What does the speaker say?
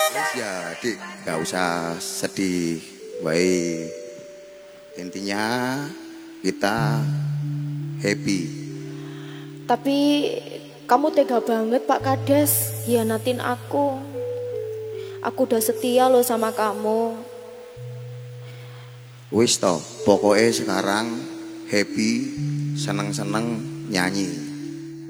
Wes ya, Dik, gak usah sedih. Baik. Intinya kita happy. Tapi kamu tega banget Pak Kades, hianatin aku. Aku udah setia loh sama kamu. Wis toh, pokoknya sekarang happy, seneng-seneng nyanyi.